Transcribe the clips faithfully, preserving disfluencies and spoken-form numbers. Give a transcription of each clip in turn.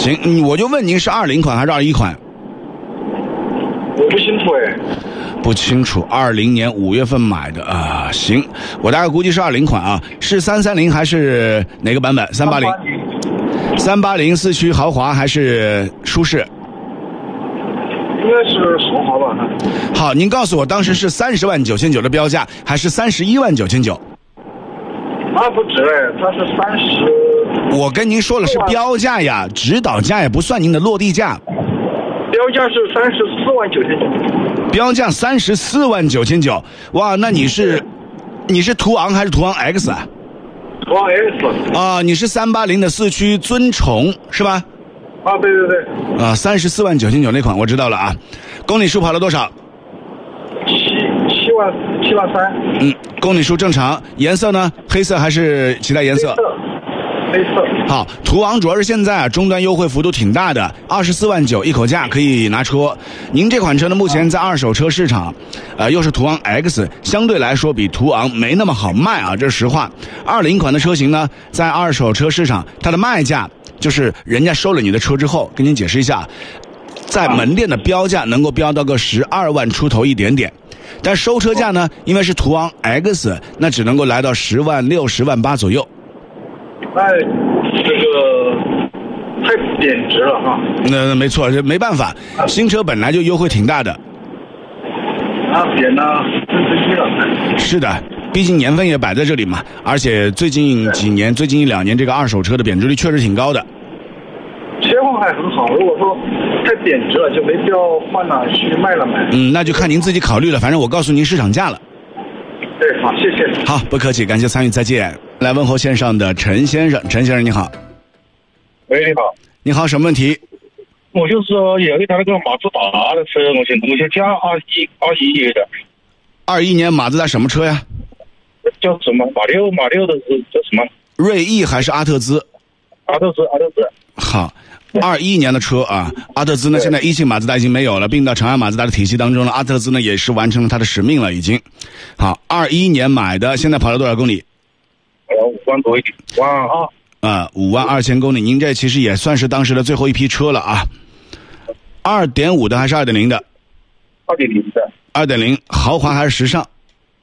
行，嗯，我就问您是二零款还是二一款？ 我不清楚哎。 不清楚，二零年五月份买的啊。行，我大概估计是二零款啊，是三三零还是哪个版本？三八零。三八零四驱豪华还是舒适？ 应该是豪华吧。 好，您告诉我当时是三十万九千九的标价，还是三十一万九千九？ 那不止哎，它是三十。 我跟您说了是标价呀，指导价也不算您的落地价。 标价是三十四万九千九。 标价三十四万九千九，哇，那你是你是途昂还是途昂 X 啊？ 途昂 X 啊，你是三八零的四驱尊崇是吧？ 啊，对对对。 啊，三十四万九千九那款我知道了啊。公里数跑了多少？ 七七万七万三。 嗯，公里数正常。颜色呢？黑色还是其他颜色？ 黑色。 好，途昂主要是现在啊终端优惠幅度挺大的，二十四万九一口价可以拿车。您这款车呢，目前在二手车市场，呃，又是途昂 X， 相对来说比途昂没那么好卖啊，这是实话。二零款的车型呢，在二手车市场，它的卖价就是人家收了你的车之后，跟您解释一下，在门店的标价能够标到个十二万出头一点点。但收车价呢，因为是途昂 X， 那只能够来到十万六、十万八左右。 哎，这个太贬值了哈。 那没错，这没办法，新车本来就优惠挺大的。 啊，贬呢，真是低了。 是的，毕竟年份也摆在这里嘛，而且最近几年、最近一两年，这个二手车的贬值率确实挺高的。 切换还很好，如果说太贬值了，就没必要换了去卖了买。 嗯，那就看您自己考虑了。反正我告诉您市场价了。 对，好，谢谢。 好，不客气，感谢参与，再见。来问候线上的陈先生，陈先生你好。 喂，你好。 你好，什么问题？ 我就是说有一台那个马自达的车，我想我想加二一二一年的。 二一年马自达什么车呀？ 叫什么？马六马六的是叫什么？ 锐意还是阿特兹？ 阿特兹，阿特兹。 好。二一年的车啊，阿特兹呢现在一汽马自达已经没有了，并到长安马自达的体系当中了。阿特兹呢也是完成了它的使命了，已经。好，二一年买的，现在跑了多少公里？ 呃，五万多一点，万二。 啊，五万二千公里，您这其实也算是当时的最后一批车了啊。二点五的还是二点零的？ 二点零的。 二点零，豪华还是时尚？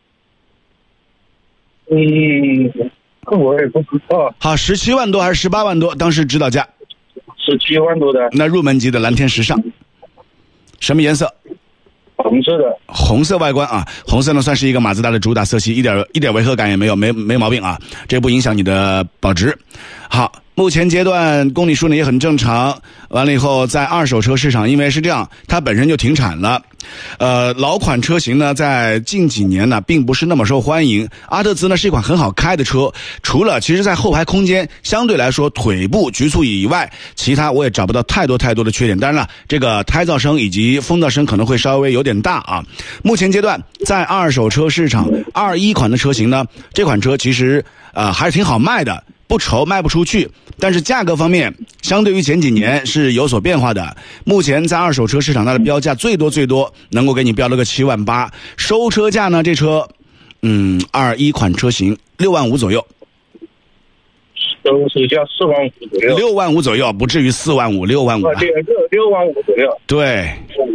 嗯，这我也不知道。 好，十七万多还是十八万多？当时指导价。 十七万多的。 那入门级的蓝天时尚，什么颜色？ 红色的。 红色外观啊，红色呢算是一个马自达的主打色系，一点一点违和感也没有，没没毛病啊，这不影响你的保值。好，目前阶段公里数呢也很正常。完了以后，在二手车市场，因为是这样，它本身就停产了。呃，老款车型呢，在近几年呢，并不是那么受欢迎。阿特兹呢是一款很好开的车，除了其实在后排空间相对来说腿部局促以外，其他我也找不到太多太多的缺点。当然了，这个胎噪声以及风噪声可能会稍微有点大啊。目前阶段在二手车市场，二一款的车型呢，这款车其实呃还是挺好卖的。不愁卖不出去，但是价格方面相对于前几年是有所变化的。目前在二手车市场，它的标价最多最多能够给你标了个七万八，收车价呢，这车，嗯，二一款车型六万五左右， 收车价四万五左右， 六万五左右，不至于四万五，六万五、啊， 六六六万五左右， 对，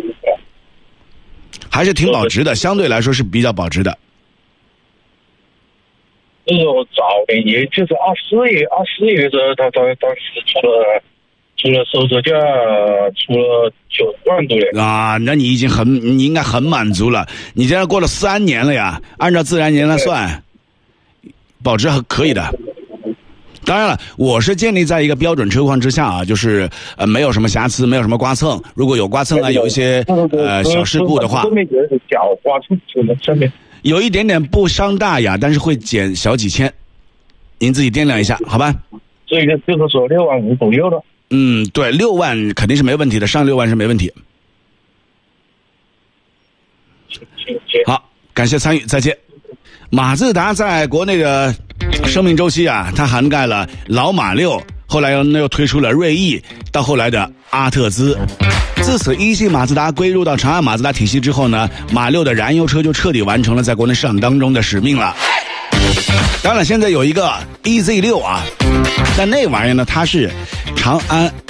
还是挺保值的，相对来说是比较保值的。 就是我早年也就是二四年，二四年的时候，他他当时出了出了收车价，出了九万多嘞。 啊，那你已经很，你应该很满足了。你现在过了三年了呀，按照自然年来算，保值还可以的。当然了，我是建立在一个标准车况之下啊，就是呃没有什么瑕疵，没有什么刮蹭。如果有刮蹭啊，有一些呃小事故的话， 后面有点小刮蹭，上面。 有一点点不伤大雅，但是会减小几千，您自己掂量一下，好吧？ 所以呢，就是说六万五左右了。 嗯，对，六万肯定是没问题的，上六万是没问题。好，感谢参与，再见。马自达在国内的生命周期啊，它涵盖了老马六，后来又又推出了锐意，到后来的阿特兹。自此，一汽马自达归入到长安马自达体系之后呢，马六的燃油车就彻底完成了在国内市场当中的使命了。当然，现在有一个 E Z 六啊，但那玩意儿呢，它是长安